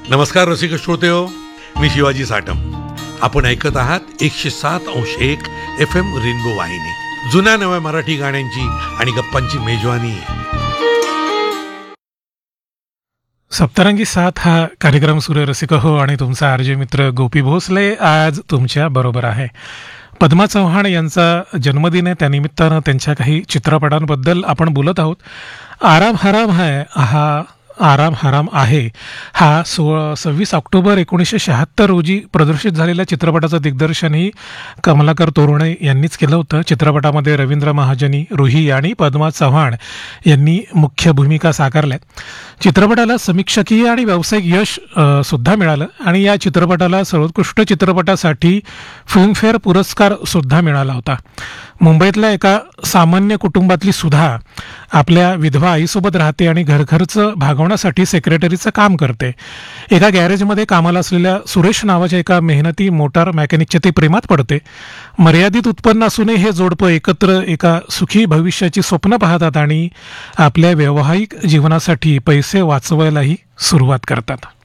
नमस्कार रसिक श्रोतेहो, मी शिवाजी साटम. आपण ऐकत आहात 107.1 FM रेनबो वाहिनी. जुन्या नव्या मराठी गाण्यांची आणि गप्पांची मेजवानी. सप्तरंगी साथ हा कार्यक्रम सूर्य रसिक हो आणि तुमचा आरजे मित्र गोपी भोसले आज तुमच्या बरोबर आहे. पद्मा चव्हाण यांचा जन्मदिन आहे, त्यानिमित्तानं त्यांच्या काही चित्रपटांबद्दल आपण बोलत आहोत. आराम हराम आहे हा 26 ऑक्टोबर 1976 रोजी प्रदर्शित झालेल्या चित्रपटाचं दिग्दर्शनही कमलाकर तोरणे यांनीच केलं होतं. चित्रपटामध्ये रवींद्र महाजनी, रुही आणि पद्मा चव्हाण यांनी मुख्य भूमिका साकारल्या. चित्रपटाला समीक्षकीय आणि व्यावसायिक यश सुद्धा मिळालं आणि या चित्रपटाला सर्वोत्कृष्ट चित्रपटासाठी फिल्मफेअर पुरस्कार सुद्धा मिळाला होता. मुंबईतल्या एका सामान्य कुटुंबातली सुधा आपल्या विधवा आईसोबत राहते आणि घरखर्च भागवण्यासाठी सेक्रेटरीचं काम करते. एका गॅरेजमध्ये कामाला असलेल्या सुरेश नावाच्या एका मेहनती मोटार मेकॅनिकच्या ती प्रेमात पडते. मर्यादित उत्पन्न असूनही हे जोडपं एकत्र एका सुखी भविष्याची स्वप्न पाहतात आणि आपल्या वैवाहिक जीवनासाठी पैसे वाचवायलाही सुरुवात करतात.